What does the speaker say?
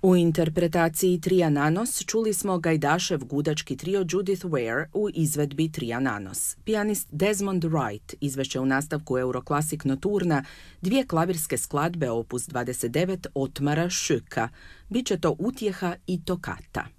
U interpretaciji Tria Nanos čuli smo gajdašev gudački trio Judith Ware u izvedbi Tria Nanos. Pijanist Desmond Wright izvešće u nastavku Euroklasik Noturna dvije klavirske skladbe opus 29 Otmara Šuka. Biće to utjeha i tokata.